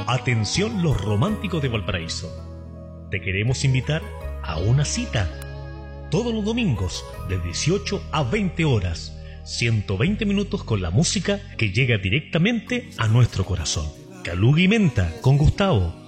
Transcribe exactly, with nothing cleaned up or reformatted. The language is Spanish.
Atención los románticos de Valparaíso. Te queremos invitar a una cita. Todos los domingos, de dieciocho a veinte horas. ciento veinte minutos con la música que llega directamente a nuestro corazón. Caluga y Menta con Gustavo.